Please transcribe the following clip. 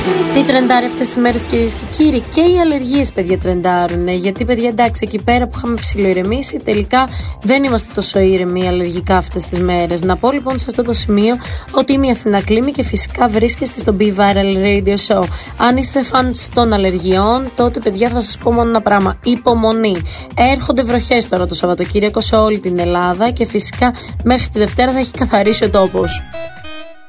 Τι τρεντάρει αυτές τις μέρες, κυρίες και κύριοι? Και οι αλλεργίες, παιδιά, τρεντάρουν. Γιατί, παιδιά, εντάξει, εκεί πέρα που είχαμε ψιλοειρεμήσει, τελικά δεν είμαστε τόσο ήρεμοι αλλεργικά αυτές τις μέρες. Να πω λοιπόν σε αυτό το σημείο ότι είμαι η Αθηνά Κλίμη και φυσικά βρίσκεστε στο Be Viral Radio Show. Αν είστε φανς των αλλεργιών, τότε, παιδιά, θα σας πω μόνο ένα πράγμα. Υπομονή. Έρχονται βροχές τώρα το Σαββατοκύριακο σε όλη την Ελλάδα και φυσικά μέχρι τη Δευτέρα θα έχει καθαρίσει ο τόπος.